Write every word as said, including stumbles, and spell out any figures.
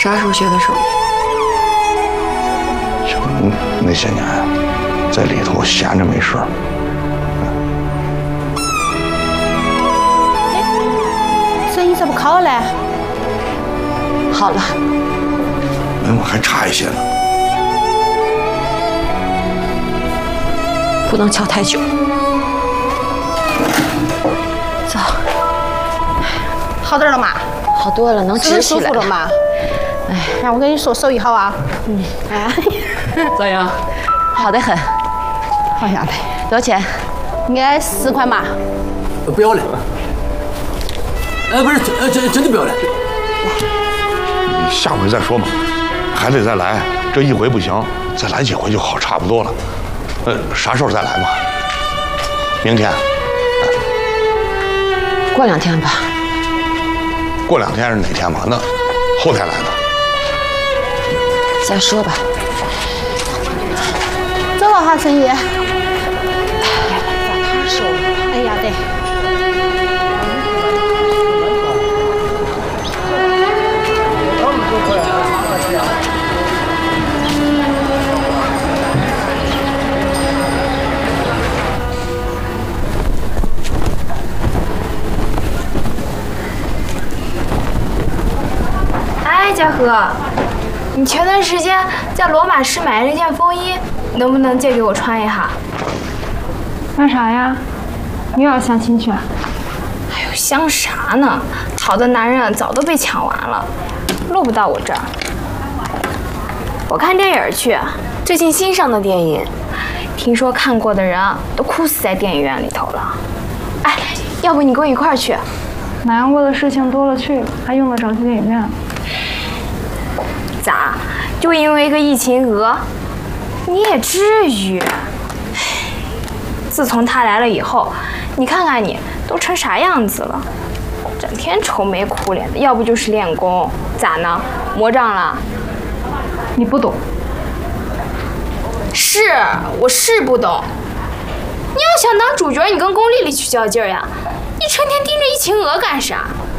啥时候学的手艺？ 就那些年，在里头闲着没事儿。 生意怎么好嘞？ 好了， 没我还差一些呢。 不能敲太久。走。 好点了吗？ 好多了，能直起来舒服了吗？哎，那我跟你说，手艺好啊。嗯。哎。 咋样？ 好得很。 好样的。 多少钱？ 应该十块嘛。 不要了。哎，不是，呃，真真的不要了。 你下回再说嘛，还得再来，这一回不行，再来几回就好差不多了。呃，啥时候再来嘛？明天？哎、 过两天吧。 过两天是哪天嘛？那后天来吧。 再说吧。 走了哈，生意。 咋摊收了？ 哎呀，对。 哎，嘉禾，你前段时间在罗马市买了一件风衣，能不能借给我穿一下？ 干啥呀？又要相亲去？ 哎呦，相啥呢？好的男人早都被抢完了，落不到我这儿。我看电影去，最近新上的电影，听说看过的人都哭死在电影院里头了。哎，要不你跟我一块儿去？ 难过的事情多了去了，还用得着去电影院？ 咋？就因为一个疫情鹅？你也至于？自从他来了以后，你看看你都成啥样子了，整天愁眉苦脸的，要不就是练功，咋呢？魔障了？ 你不懂。 是，我是不懂。你要想当主角，你跟龚丽丽去较劲儿呀！你成天盯着一晴娥干啥？